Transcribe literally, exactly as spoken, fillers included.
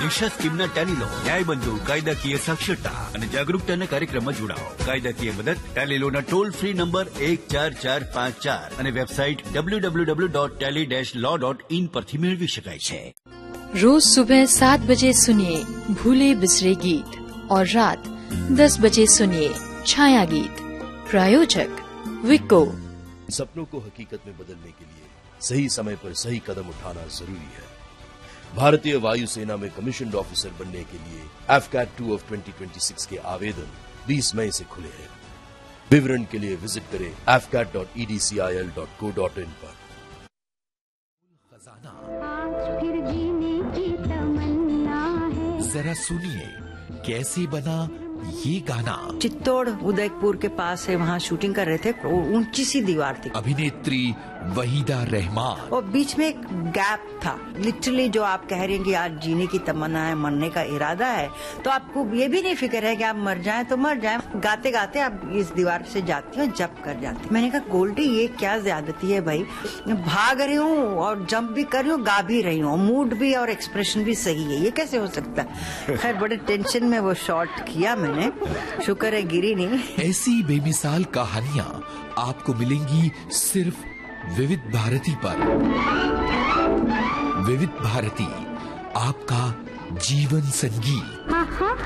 દિશા સ્કીમના ટેલીલો ન્યાય બંધુ કાયદાકીય સાક્ષરતા અને જાગરૂકતાના કાર્યક્રમમાં જોડાઓ. કાયદાકીય મદદ ટેલીલોના ટોલ ફ્રી નંબર એક ચાર ચાર પાંચ ચાર અને website W W W dot Tally dash law dot in પરથી મેળવી શકાય છે. रोज सुबह सात बजे सुनिए भूले बिसरे गीत और रात दस बजे सुनिए छाया गीत. प्रायोजक विको. सपनों को हकीकत में बदलने के लिए सही समय पर सही कदम उठाना जरूरी है. भारतीय वायुसेना में कमीशन्ड ऑफिसर बनने के लिए AFCAT two of twenty twenty six के आवेदन बीस मई से खुले हैं. विवरण के लिए विजिट करें F cat dot E D C I L dot co dot in पर. जरा सुनिए कैसे बना ये गाना. चित्तौड़ उदयपुर के पास है, वहाँ शूटिंग कर रहे थे. ऊंची सी दीवार थी. अभिनेत्री वहीदा रहमान. और बीच में एक गैप था. लिटरली जो आप कह रहे हैं कि आज जीने की तमन्ना है, मरने का इरादा है, तो आपको ये भी नहीं फिक्र है कि आप मर जाएं तो मर जाएं. गाते गाते आप इस दीवार से जाती हो, जंप कर जाती. मैंने कहा गोल्डी ये क्या ज्यादती है भाई, भाग रही हूँ और जंप भी कर रही हूँ, गा भी रही हूँ, मूड भी और एक्सप्रेशन भी सही है, ये कैसे हो सकता है. खैर बड़े टेंशन में वो शॉट किया मैंने, शुक्र है गिरी नहीं. ऐसी बेमिसाल कहानियाँ आपको मिलेंगी सिर्फ विविध भारती पर. विविध भारती, आपका जीवन संगीत.